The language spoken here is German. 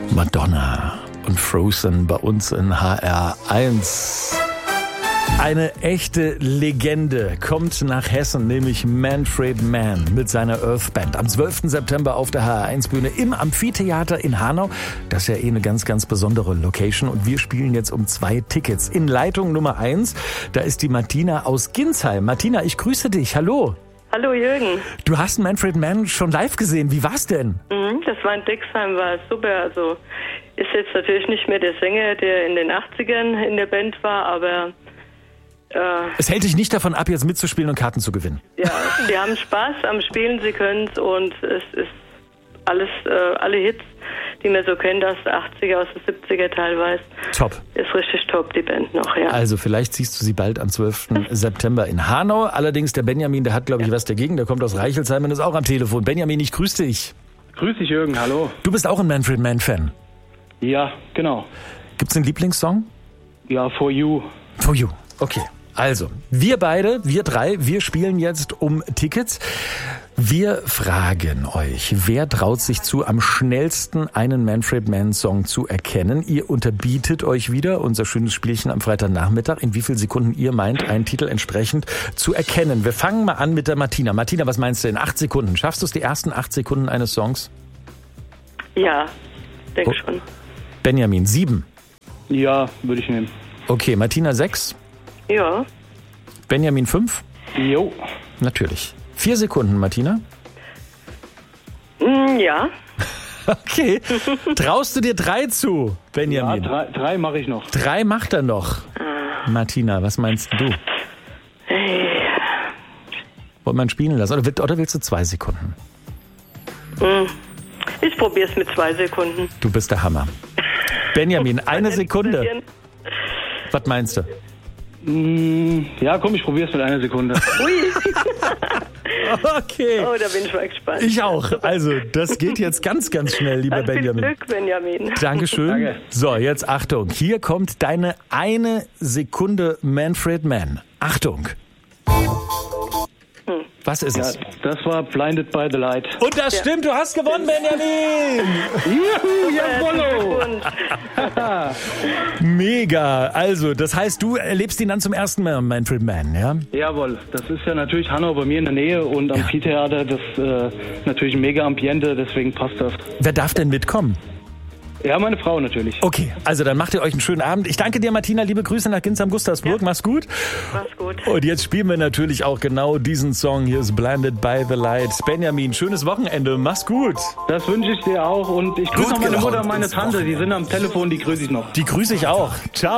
Madonna und Frozen bei uns in HR1. Eine echte Legende kommt nach Hessen, nämlich Manfred Mann mit seiner Earth Band. Am 12. September auf der HR1-Bühne im Amphitheater in Hanau. Das ist ja eine ganz, ganz besondere Location. Und wir spielen jetzt um 2 Tickets. In Leitung Nummer 1, da ist die Martina aus Ginsheim. Martina, ich grüße dich. Hallo. Hallo Jürgen. Du hast Manfred Mann schon live gesehen. Wie war's denn? Das war in Dexheim, war super. Also ist jetzt natürlich nicht mehr der Sänger, der in den 80ern in der Band war, aber es hält dich nicht davon ab, jetzt mitzuspielen und Karten zu gewinnen. Ja, sie haben Spaß am Spielen, sie können es und es ist alles, alle Hits, die man so kennt aus der 80er, aus der 70er teilweise. Top. Ist richtig top, die Band noch, ja. Also vielleicht siehst du sie bald am 12. September in Hanau. Allerdings der Benjamin, der hat, glaube ich, was dagegen. Der kommt aus Reichelsheim und ist auch am Telefon. Benjamin, ich grüße dich. Grüß dich, Jürgen, hallo. Du bist auch ein Manfred Mann-Fan. Ja, genau. Gibt's einen Lieblingssong? Ja, For You. For You, okay. Also, wir beide, wir drei, wir spielen jetzt um Tickets. Wir fragen euch, wer traut sich zu, am schnellsten einen Manfred Mann-Song zu erkennen? Ihr unterbietet euch wieder unser schönes Spielchen am Freitagnachmittag, in wie vielen Sekunden ihr meint, einen Titel entsprechend zu erkennen. Wir fangen mal an mit der Martina. Martina, was meinst du in 8 Sekunden? Schaffst du es, die ersten 8 Sekunden eines Songs? Ja, denke schon. Benjamin, 7. Ja, würde ich nehmen. Okay, Martina, 6. Ja. Benjamin, 5. Jo. Natürlich. 4 Sekunden, Martina. Ja. Okay. Traust du dir 3 zu, Benjamin? Ja, 3 mache ich noch. 3 macht er noch. Martina, was meinst du? Wollt man spielen lassen? Oder willst du 2 Sekunden? Ich probiere es mit 2 Sekunden. Du bist der Hammer. Benjamin, 1 Sekunde. Was meinst du? Ja, komm, ich probiere es mit 1 Sekunde. Ui. Okay. Oh, da bin ich mal gespannt. Ich auch. Also, das geht jetzt ganz, ganz schnell, lieber Benjamin. Viel Glück, Benjamin. Dankeschön. Danke. So, jetzt Achtung. Hier kommt deine 1 Sekunde Manfred Mann. Achtung. Was ist es? Ja, das war Blinded by the Light. Und das stimmt, du hast gewonnen, Benjamin! Juhu, jawollo! Mega. Also, das heißt, du erlebst ihn dann zum ersten Mal, Manfred Mann, ja? Jawohl, das ist ja natürlich Hanau bei mir in der Nähe und Amphitheater, das natürlich ein mega Ambiente, deswegen passt das. Wer darf denn mitkommen? Ja, meine Frau natürlich. Okay, also dann macht ihr euch einen schönen Abend. Ich danke dir, Martina. Liebe Grüße nach Ginsheim-Gustavsburg. Ja. Mach's gut. Mach's gut. Und jetzt spielen wir natürlich auch genau diesen Song. Hier ist Blinded by the Light. Benjamin, schönes Wochenende. Mach's gut. Das wünsche ich dir auch. Und ich grüße noch meine Mutter und meine Tante. Die sind am Telefon, die grüße ich noch. Die grüße ich auch. Ciao.